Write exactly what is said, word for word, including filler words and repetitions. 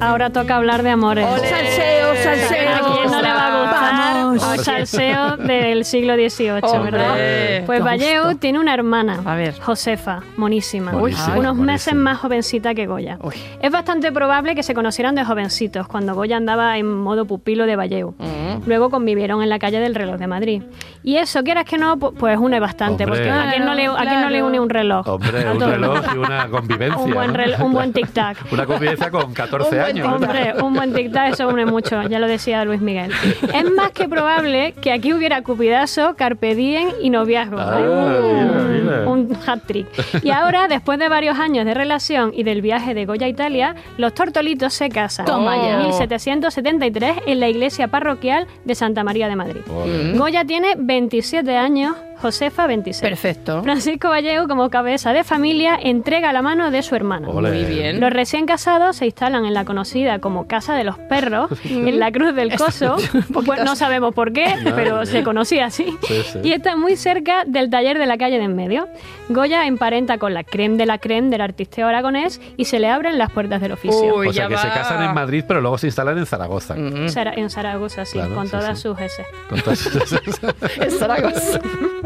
Ahora toca hablar de amores. ¡Olé! Salseo, salseo. ¿A quién no le va a gustar Vamos. un salseo del siglo dieciocho, Hombre, verdad? Pues qué Vallejo gusto. tiene una hermana, A ver. Josefa, monísima, Buenísima, unos buenísima. meses más jovencita que Goya. Uy. Es bastante probable que se conocieran de jovencitos, cuando Goya andaba en modo pupilo de Vallejo. Mm. Luego convivieron en la calle del Reloj de Madrid. Y eso, quieras que no, pu- pues une bastante, Hombre. porque ¿a quién no le, a quién no le Claro. une un reloj? Hombre, A un todo. reloj y una convivencia. Un buen, ¿no? rel- un buen tic-tac. Una convivencia con catorce Un buen años. ¿no? Hombre, un buen tic-tac, eso une mucho, ya lo decía Luis Miguel. Es más que probable que aquí hubiera cupidazo, carpe diem y noviazgo. Ah, ¿eh? mira, mira. Un hat-trick. Y ahora, después de varios años de relación y del viaje de Goya a Italia, los tortolitos se casan. Toma ya. En mil setecientos setenta y tres en la iglesia parroquial de Santa María de Madrid. Ole. Goya tiene veintisiete años, Josefa veintiséis. Perfecto. Francisco Vallejo, como cabeza de familia, entrega la mano de su hermano. Ole. Muy bien. Los recién casados se instalan en la conocida como Casa de los Perros, en la Cruz del Coso. Pues no sabemos por qué, pero se conocía así. Sí, sí. Y está muy cerca del taller de la calle de en medio. Goya emparenta con la creme de la creme del artisteo aragonés y se le abren las puertas del oficio. Uy, O sea, ya que se va. casan en Madrid, pero luego se instalan en Zaragoza. Mm. Zara- En Zaragoza, sí, Claro, con sí, todas sí. sus S. Con todas esas- Es Zaragoza.